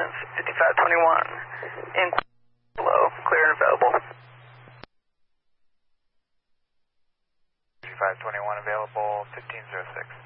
ambulance, 5521. In below, clear and available. 5521 available, 1506.